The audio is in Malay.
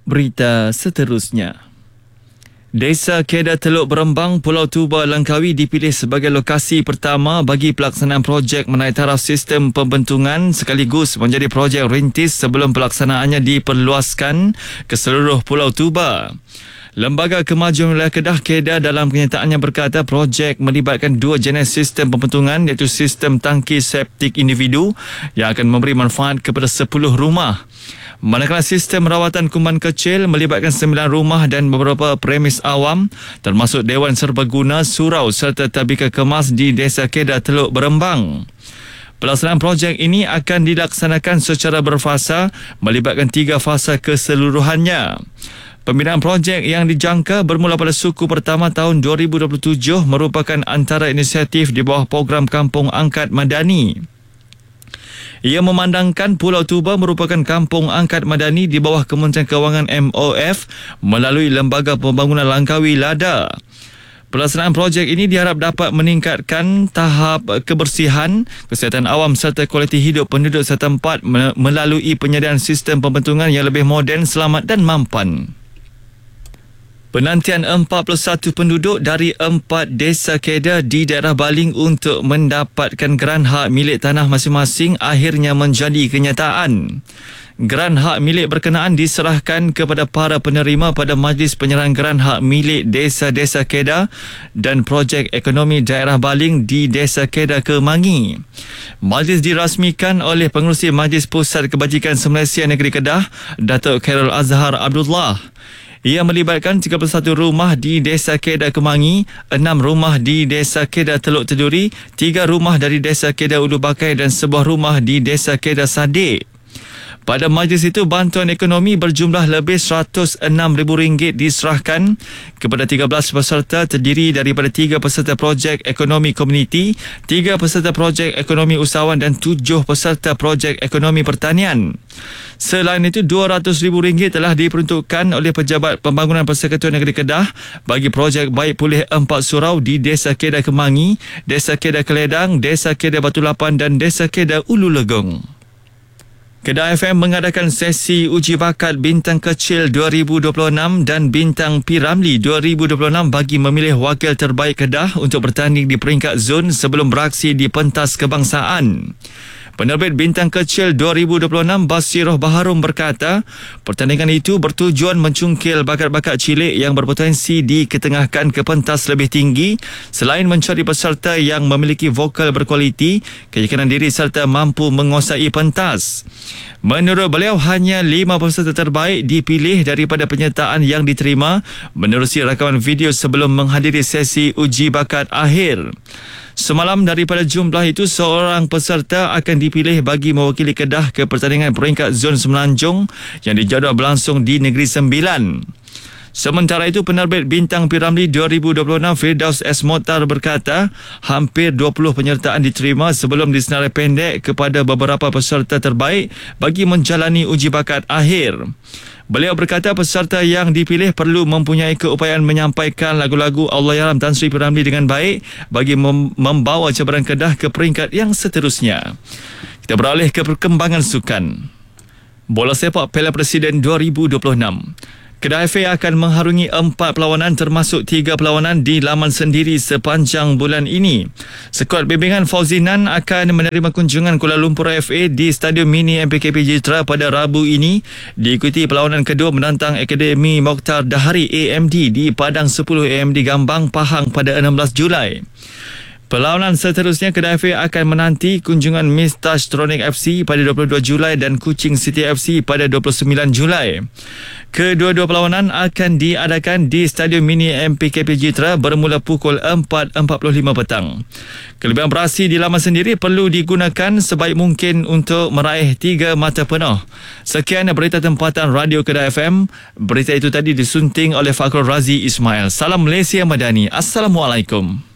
Berita seterusnya. Desa Kedah Teluk Berembang, Pulau Tuba, Langkawi dipilih sebagai lokasi pertama bagi pelaksanaan projek menaik taraf sistem pembentungan sekaligus menjadi projek rintis sebelum pelaksanaannya diperluaskan ke seluruh Pulau Tuba. Lembaga Kemajuan Wilayah Kedah dalam kenyataannya berkata projek melibatkan dua jenis sistem pembentungan iaitu sistem tangki septik individu yang akan memberi manfaat kepada 10 rumah. Manakala sistem rawatan kuman kecil melibatkan 9 rumah dan beberapa premis awam termasuk Dewan Serbaguna, Surau serta Tadbika Kemas di Desa Kedah Teluk Berembang. Pelaksanaan projek ini akan dilaksanakan secara berfasa melibatkan 3 fasa keseluruhannya. Pembinaan projek yang dijangka bermula pada suku pertama tahun 2027 merupakan antara inisiatif di bawah program Kampung Angkat Madani. Ia memandangkan Pulau Tuba merupakan kampung angkat madani di bawah Kementerian Kewangan MOF melalui Lembaga Pembangunan Langkawi LADA. Pelaksanaan projek ini diharap dapat meningkatkan tahap kebersihan, kesihatan awam serta kualiti hidup penduduk setempat melalui penyediaan sistem pembentungan yang lebih moden, selamat dan mampan. Penantian 41 penduduk dari 4 desa Kedah di daerah Baling untuk mendapatkan geran hak milik tanah masing-masing akhirnya menjadi kenyataan. Geran hak milik berkenaan diserahkan kepada para penerima pada Majlis Penyerahan Geran Hak Milik Desa-Desa Kedah dan Projek Ekonomi Daerah Baling di Desa Kedah Kemangi. Majlis dirasmikan oleh Pengerusi Majlis Pusat Kebajikan Malaysia Negeri Kedah, Datuk Khairul Azhar Abdullah. Ia melibatkan 31 rumah di Desa Kedah Kemangi, 6 rumah di Desa Kedah Teluk Teduri, 3 rumah dari Desa Kedah Ulu Bakai dan sebuah rumah di Desa Kedah Sadik. Pada majlis itu, bantuan ekonomi berjumlah lebih RM106,000 diserahkan kepada 13 peserta terdiri daripada 3 peserta projek ekonomi komuniti, 3 peserta projek ekonomi usahawan dan 7 peserta projek ekonomi pertanian. Selain itu, RM200,000 telah diperuntukkan oleh Pejabat Pembangunan Persekutuan Negeri Kedah bagi projek baik pulih 4 surau di Desa Kedah Kemangi, Desa Kedah Keledang, Desa Kedah Batu Lapan dan Desa Kedah Ulu Legong. Kedah FM mengadakan sesi uji bakat Bintang Kecil 2026 dan Bintang P. Ramlee 2026 bagi memilih wakil terbaik Kedah untuk bertanding di peringkat zon sebelum beraksi di pentas kebangsaan. Penerbit Bintang Kecil 2026 Basiroh Baharum berkata, pertandingan itu bertujuan mencungkil bakat-bakat cilik yang berpotensi diketengahkan ke pentas lebih tinggi selain mencari peserta yang memiliki vokal berkualiti, keyakinan diri serta mampu menguasai pentas. Menurut beliau, hanya 5 peserta terbaik dipilih daripada penyertaan yang diterima menerusi rakaman video sebelum menghadiri sesi uji bakat akhir. Semalam daripada jumlah itu, seorang peserta akan dipilih bagi mewakili Kedah ke pertandingan peringkat zon Semenanjung yang dijadual berlangsung di Negeri Sembilan. Sementara itu, penerbit Bintang P. Ramlee 2026 Firdaus S. Mokhtar berkata, hampir 20 penyertaan diterima sebelum disenarai pendek kepada beberapa peserta terbaik bagi menjalani uji bakat akhir. Beliau berkata peserta yang dipilih perlu mempunyai keupayaan menyampaikan lagu-lagu Allahyarham Tan Sri P. Ramlee dengan baik bagi membawa cabaran Kedah ke peringkat yang seterusnya. Kita beralih ke perkembangan sukan. Bola sepak Piala Presiden 2026. Kedah FA akan mengharungi 4 perlawanan termasuk 3 perlawanan di laman sendiri sepanjang bulan ini. Skuad bimbingan Fauzinan akan menerima kunjungan Kuala Lumpur FA di Stadium Mini MPKP Jitra pada Rabu ini, diikuti perlawanan kedua menantang Akademi Mokhtar Dahari AMD di Padang 10 AMD Gambang, Pahang pada 16 Julai. Perlawanan seterusnya, Kedah FA akan menanti kunjungan Miftah Tronic FC pada 22 Julai dan Kuching City FC pada 29 Julai. Kedua-dua perlawanan akan diadakan di Stadium Mini MPKP Jitra bermula pukul 4.45 petang. Kelebihan berasi di laman sendiri perlu digunakan sebaik mungkin untuk meraih 3 mata penuh. Sekian berita tempatan Radio Kedah FM. Berita itu tadi disunting oleh Fakhrul Razi Ismail. Salam Malaysia Madani. Assalamualaikum.